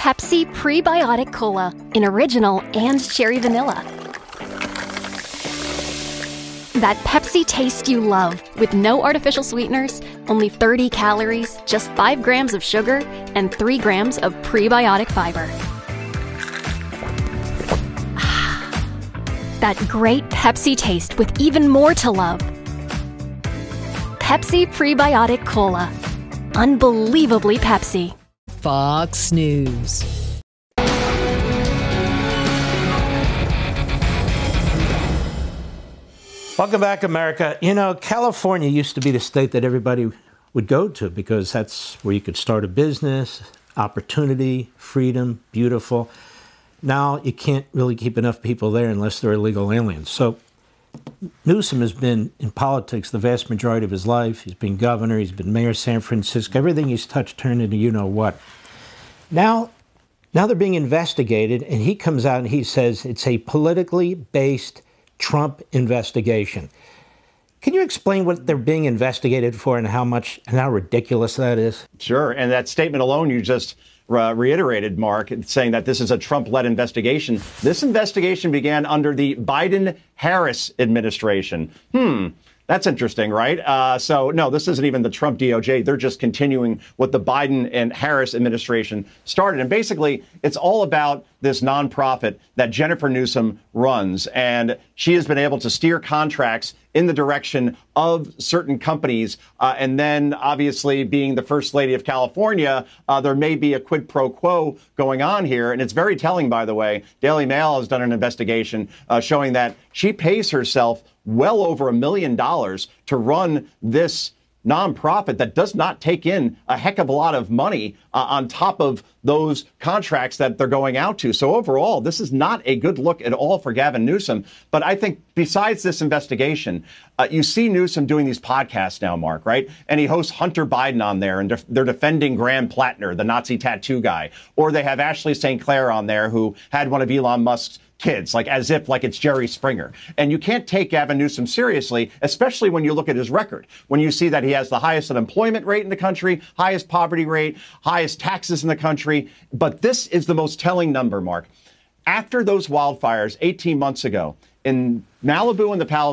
Pepsi Prebiotic Cola in original and cherry vanilla. That Pepsi taste you love, with no artificial sweeteners, only 30 calories, just 5 grams of sugar, and 3 grams of prebiotic fiber. That great Pepsi taste with even more to love. Pepsi Prebiotic Cola. Unbelievably Pepsi. Fox News. Welcome back, America. You know, California used to be the state that everybody would go to because that's where you could start a business, opportunity, freedom, beautiful. Now you can't really keep enough people there unless they're illegal aliens. So Newsom has been in politics the vast majority of his life. He's been governor. He's been mayor of San Francisco. Everything he's touched turned into you-know-what. Now they're being investigated, and he comes out and he says it's a politically based Trump investigation. Can you explain what they're being investigated for and how ridiculous that is? Sure. And that statement alone you just reiterated, Mark, saying that this is a Trump-led investigation. This investigation began under the Biden-Harris administration. That's interesting, right? So, no, this isn't even the Trump DOJ. They're just continuing what the Biden and Harris administration started. And basically, it's all about this nonprofit that Jennifer Newsom runs. And she has been able to steer contracts in the direction of certain companies. And then, obviously, being the First Lady of California, there may be a quid pro quo going on here. And it's very telling, by the way. Daily Mail has done an investigation showing that she pays herself well over $1 million to run this nonprofit that does not take in a heck of a lot of money on top of those contracts that they're going out to. So overall, this is not a good look at all for Gavin Newsom. But I think besides this investigation, you see Newsom doing these podcasts now, Mark, right? And he hosts Hunter Biden on there, and they're defending Graham Plattner, the Nazi tattoo guy. Or they have Ashley St. Clair on there, who had one of Elon Musk's kids, as if it's Jerry Springer. And you can't take Gavin Newsom seriously, especially when you look at his record. When you see that he has the highest unemployment rate in the country, highest poverty rate, highest taxes in the country. But this is the most telling number, Mark. After those wildfires 18 months ago in Malibu and the Palisades,